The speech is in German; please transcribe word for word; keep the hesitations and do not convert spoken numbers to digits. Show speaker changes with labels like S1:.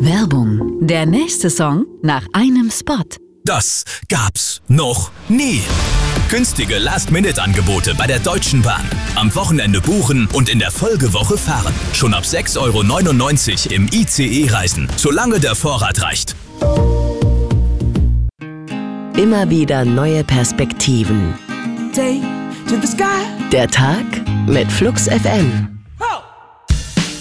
S1: Werbung. Der nächste Song nach einem Spot.
S2: Das gab's noch nie. Günstige Last-Minute-Angebote bei der Deutschen Bahn. Am Wochenende buchen und in der Folgewoche fahren. Schon ab sechs Euro neunundneunzig im I C E-Reisen, solange der Vorrat reicht.
S3: Immer wieder neue Perspektiven. Der Tag mit Flux F M.